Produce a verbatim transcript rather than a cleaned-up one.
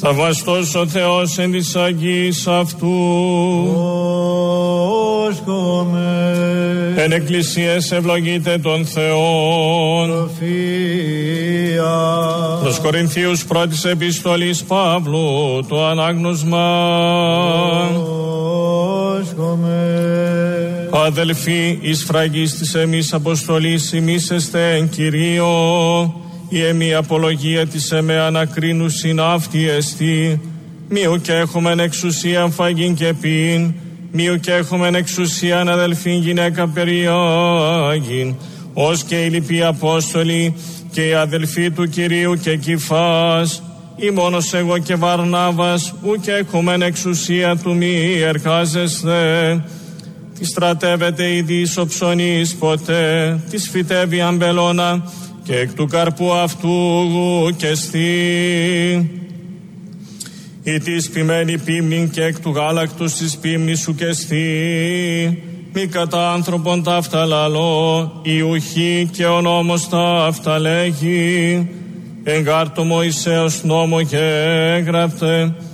Θαυμαστός ο Θεός εν της Αγγής αυτού. Όσκομε. Εν εκκλησίες ευλογείτε τον Θεόν. Προφία. Προς Κορινθίους πρώτης επιστολής Παύλου το ανάγνωσμα. Όσκομε. Αδελφοί, εις φραγής της εμείς αποστολής ημίσεστε εν Κυρίω, η εμή απολογία της εμέ ανακρίνου συναύτη εστί, μίου και έχομεν εξουσίαν φαγήν και πίν, μίου και έχομεν εξουσίαν αδελφήν γυναίκα περιάγην, ως και οι λοιποί Απόστολοι και οι αδελφοί του Κυρίου και Κηφάς, ή μόνος εγώ και Βαρνάβας, ου και έχομεν εξουσία του μη εργάζεσθε. Τη στρατεύεται ήδη ισοψωνής ποτέ, της φυτεύει αμπελώνα και εκ του καρπού αυτού και στή. Ή της ποιμένη πίμνην και εκ του γάλακτος της πίμνης σου και στή. Μη κατά άνθρωπον ταύτα λαλώ, η ουχή και ο νόμος ταύτα λέγει. Εγκάρ το Μωυσέως νόμο και έγραπτε.